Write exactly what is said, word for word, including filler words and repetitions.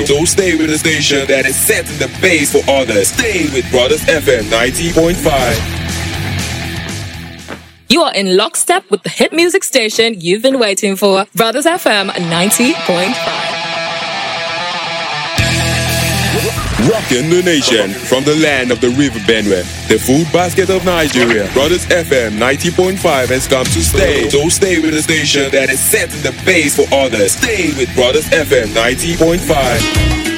So stay with the station that is setting the pace for others. Stay with Brothers F M ninety point five. You are in lockstep with the hit music station you've been waiting for. Brothers F M ninety point five. Rocking the nation from the land of the River Benue, the food basket of Nigeria. Brothers F M ninety point five has come to stay. So stay with the station that is setting the pace for others. Stay with Brothers F M ninety point five.